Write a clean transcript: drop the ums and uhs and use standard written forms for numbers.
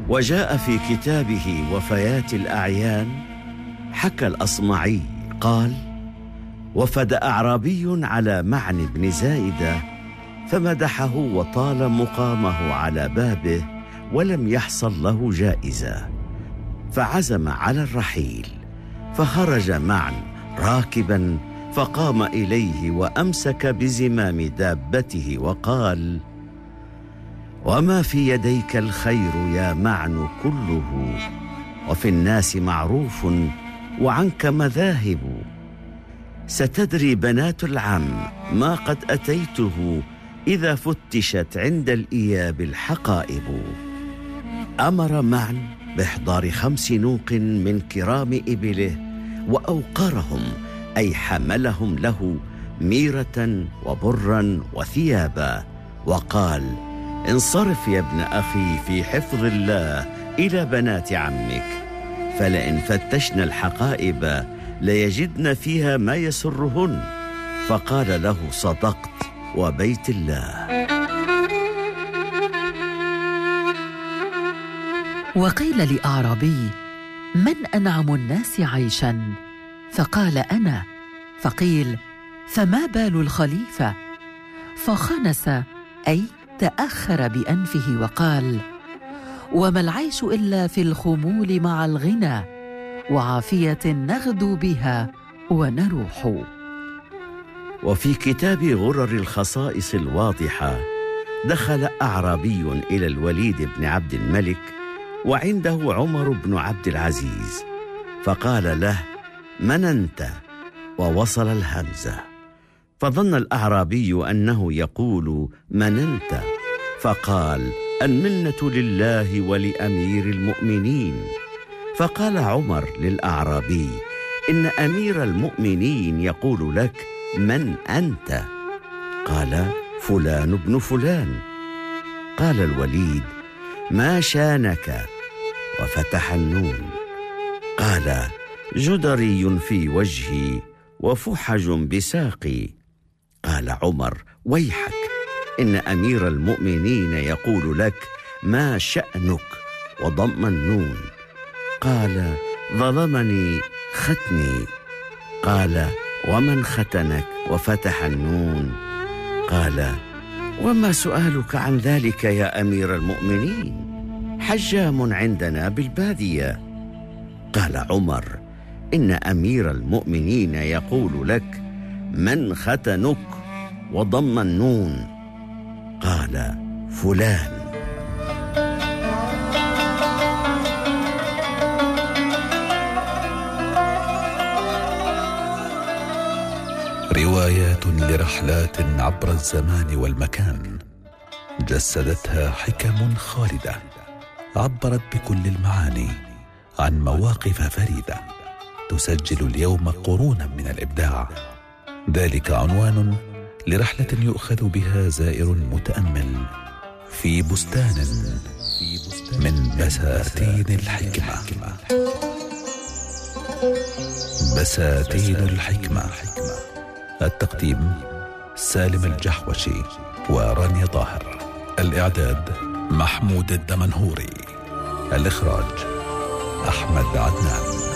وجاء في كتابه وفيات الأعيان، حكى الأصمعي قال: وفد أعرابي على معن بن زائدة فمدحه وطال مقامه على بابه ولم يحصل له جائزة، فعزم على الرحيل، فخرج معن راكبا فقام إليه وأمسك بزمام دابته وقال: وما في يديك الخير يا معن كله، وفي الناس معروف وعنك مذاهب، ستدري بنات العم ما قد أتيته إذا فتشت عند الإياب الحقائب. أمر معن بإحضار 5 نوق من كرام إبله وأوقرهم، أي حملهم له ميرة وبرا وثيابا، وقال: انصرف يا ابن أخي في حفظ الله إلى بنات عمك، فلئن فتشنا الحقائب ليجدن فيها ما يسرهن. فقال له: صدقت وبيت الله. وقيل لأعرابي: من أنعم الناس عيشا؟ فقال: أنا. فقيل: فما بال الخليفة؟ فخنس، أي تأخر بأنفه، وقال: وما العيش إلا في الخمول مع الغنى، وعافية نغدو بها ونروح. وفي كتاب غرر الخصائص الواضحة، دخل أعرابي إلى الوليد بن عبد الملك وعنده عمر بن عبد العزيز، فقال له: من أنت؟ ووصل الهمزة، فظن الأعرابي أنه يقول: من أنت؟ فقال: المنة لله ولأمير المؤمنين. فقال عمر للأعرابي: إن أمير المؤمنين يقول لك: من أنت؟ قال: فلان ابن فلان. قال الوليد: ما شانك؟ وفتح النون. قال: جدري في وجهي وفحج بساقي. قال عمر: ويحك، إن أمير المؤمنين يقول لك: ما شأنك؟ وضم النون. قال: ظلمني ختني. قال: ومن ختنك؟ وفتح النون. قال: وما سؤالك عن ذلك يا أمير المؤمنين؟ حجام عندنا بالبادية. قال عمر: إن أمير المؤمنين يقول لك: من ختنك؟ وضم النون. قال: فلان. روايات لرحلات عبر الزمان والمكان، جسدتها حكم خالدة، عبرت بكل المعاني عن مواقف فريدة، تسجل اليوم قرونا من الإبداع. ذلك عنوان لرحلة يؤخذ بها زائر متأمل في بستان من بساتين الحكمة. بساتين الحكمة. التقديم: سالم الجحوشي ورانيا طاهر. الإعداد: محمود الدمنهوري. الإخراج: أحمد عدنان.